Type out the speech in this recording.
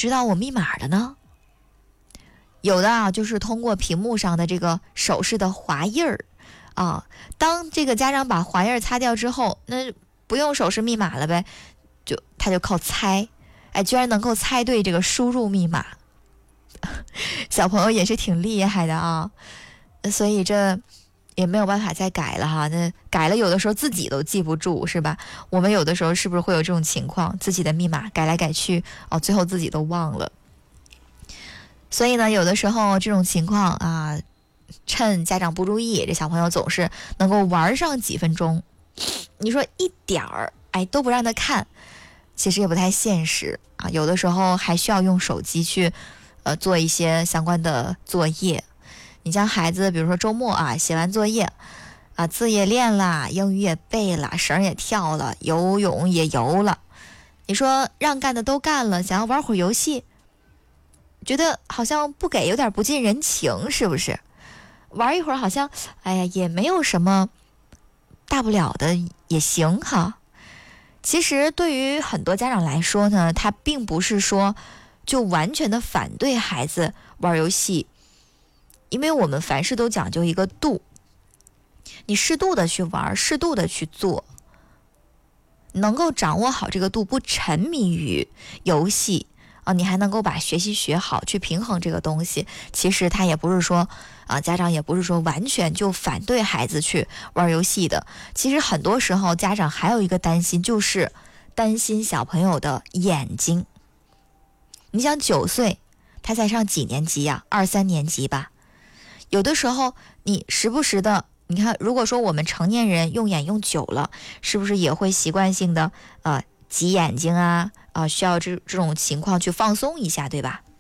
知道我密码的呢？有的啊，就是通过屏幕上的这个手势的划印儿啊，当这个家长把划印儿擦掉之后，那不用手势密码了呗，他就靠猜，哎，居然能够猜对这个输入密码，小朋友也是挺厉害的啊，所以这也没有办法再改了哈，那改了有的时候自己都记不住，是吧？我们有的时候是不是会有这种情况，自己的密码改来改去，最后自己都忘了。所以呢，有的时候这种情况啊，趁家长不注意，这小朋友总是能够玩上几分钟，你说一点儿都不让他看，其实也不太现实啊。有的时候还需要用手机去做一些相关的作业。你像孩子比如说周末啊，写完作业啊，字也练了，英语也背了，绳也跳了，游泳也游了，你说让干的都干了，想要玩会儿游戏，觉得好像不给有点不近人情，是不是？玩一会儿好像也没有什么大不了的，也行哈。其实对于很多家长来说呢，他并不是说就完全的反对孩子玩游戏，因为我们凡事都讲究一个度，你适度的去玩，适度的去做，能够掌握好这个度，不沉迷于游戏你还能够把学习学好，去平衡这个东西。其实他也不是说家长也不是说完全就反对孩子去玩游戏的。其实很多时候家长还有一个担心，就是担心小朋友的眼睛。你想9岁，他才上几年级呀？2、3年级吧。有的时候你时不时的，你看，如果说我们成年人用眼用久了，是不是也会习惯性的挤眼睛啊？需要这种情况去放松一下，对吧？